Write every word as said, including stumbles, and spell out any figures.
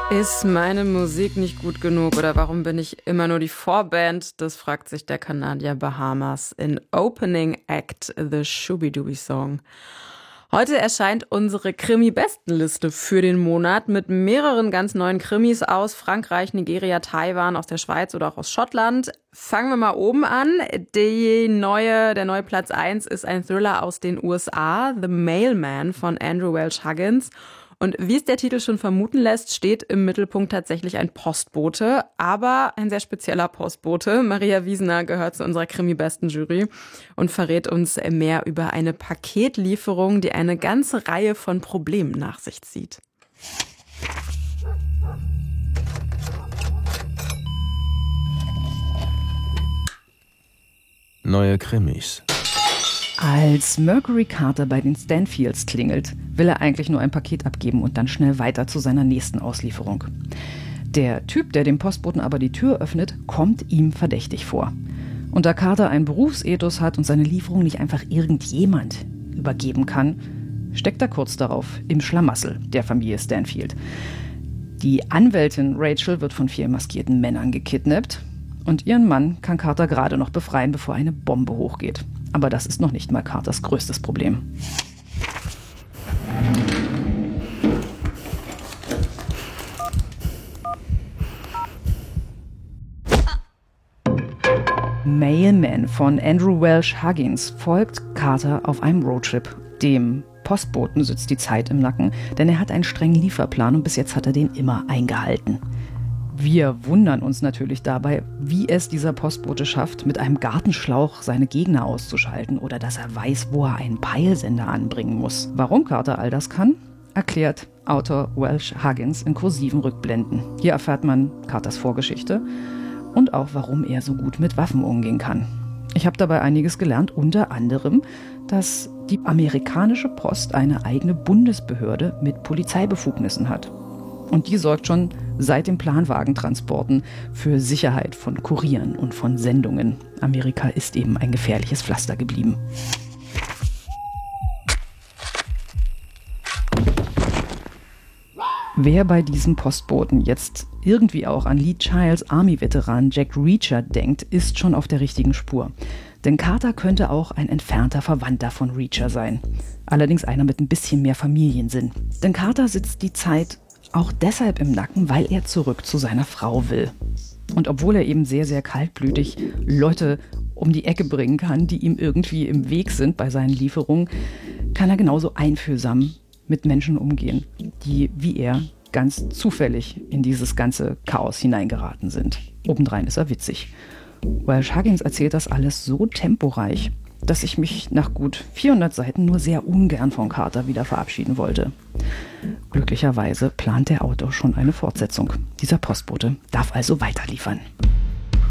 Ist meine Musik nicht gut genug oder warum bin ich immer nur die Vorband? Das fragt sich der Kanadier Bahamas in Opening Act, The Shooby-Dooby Song. Heute erscheint unsere Krimi-Bestenliste für den Monat mit mehreren ganz neuen Krimis aus Frankreich, Nigeria, Taiwan, aus der Schweiz oder auch aus Schottland. Fangen wir mal oben an. Die neue, der neue Platz eins ist ein Thriller aus den U S A, The Mailman von Andrew Welsh Huggins. Und wie es der Titel schon vermuten lässt, steht im Mittelpunkt tatsächlich ein Postbote, aber ein sehr spezieller Postbote. Maria Wiesener gehört zu unserer Krimi-Besten-Jury und verrät uns mehr über eine Paketlieferung, die eine ganze Reihe von Problemen nach sich zieht. Neue Krimis. Als Mercury Carter bei den Stanfields klingelt, will er eigentlich nur ein Paket abgeben und dann schnell weiter zu seiner nächsten Auslieferung. Der Typ, der dem Postboten aber die Tür öffnet, kommt ihm verdächtig vor. Und da Carter einen Berufsethos hat und seine Lieferung nicht einfach irgendjemand übergeben kann, steckt er kurz darauf im Schlamassel der Familie Stanfield. Die Anwältin Rachel wird von vier maskierten Männern gekidnappt und ihren Mann kann Carter gerade noch befreien, bevor eine Bombe hochgeht. Aber das ist noch nicht mal Carters größtes Problem. Mailman von Andrew Welsh Huggins folgt Carter auf einem Roadtrip. Dem Postboten sitzt die Zeit im Nacken, denn er hat einen strengen Lieferplan und bis jetzt hat er den immer eingehalten. Wir wundern uns natürlich dabei, wie es dieser Postbote schafft, mit einem Gartenschlauch seine Gegner auszuschalten oder dass er weiß, wo er einen Peilsender anbringen muss. Warum Carter all das kann, erklärt Autor Welsh Huggins in kursiven Rückblenden. Hier erfährt man Carters Vorgeschichte und auch, warum er so gut mit Waffen umgehen kann. Ich habe dabei einiges gelernt, unter anderem, dass die amerikanische Post eine eigene Bundesbehörde mit Polizeibefugnissen hat. Und die sorgt schon seit den Planwagentransporten für Sicherheit von Kurieren und von Sendungen. Amerika ist eben ein gefährliches Pflaster geblieben. Wer bei diesem Postboten jetzt irgendwie auch an Lee Childs Army-Veteran Jack Reacher denkt, ist schon auf der richtigen Spur. Denn Carter könnte auch ein entfernter Verwandter von Reacher sein. Allerdings einer mit ein bisschen mehr Familiensinn. Denn Carter sitzt die Zeit auch deshalb im Nacken, weil er zurück zu seiner Frau will. Und obwohl er eben sehr, sehr kaltblütig Leute um die Ecke bringen kann, die ihm irgendwie im Weg sind bei seinen Lieferungen, kann er genauso einfühlsam mit Menschen umgehen, die wie er ganz zufällig in dieses ganze Chaos hineingeraten sind. Obendrein ist er witzig. Welsh Huggins erzählt das alles so temporeich, dass ich mich nach gut vierhundert Seiten nur sehr ungern von Carter wieder verabschieden wollte. Glücklicherweise plant der Autor schon eine Fortsetzung. Dieser Postbote darf also weiterliefern.